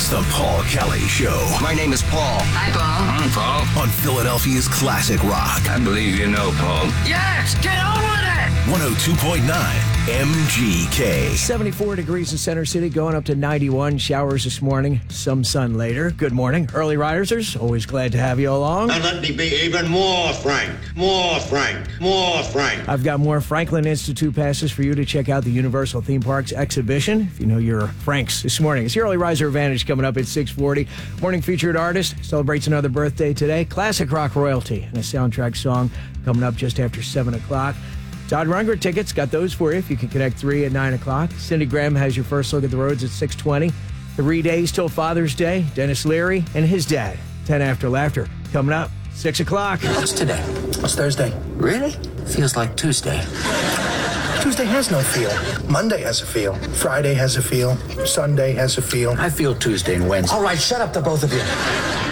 It's the Paul Kelly Show. My name is Paul. Hi, Paul. I'm Paul. On Philadelphia's classic rock. I believe you know, Paul. Yes, get on with it! 102.9 MGK. 74 degrees in Center City, going up to 91. Showers this morning, some sun later. Good morning, early risers. Always glad to have you along. And let me be even more frank. I've got more Franklin Institute passes for you to check out the Universal Theme Parks exhibition. If you know your Franks this morning. It's the Early Riser Advantage coming up at 6:40. Morning featured artist celebrates another birthday today. Classic rock royalty and a soundtrack song coming up just after 7 o'clock. Todd Rundgren tickets, got those for you if you can connect 3 at 9 o'clock. Cindy Graham has your first look at the roads at 6:20. 3 days till Father's Day. Dennis Leary and his dad. 10 after laughter coming up 6 o'clock. What's today? It's Thursday. Really? Feels like Tuesday. Tuesday has no feel. Monday has a feel. Friday has a feel. Sunday has a feel. I feel Tuesday and Wednesday. All right, shut up, the both of you.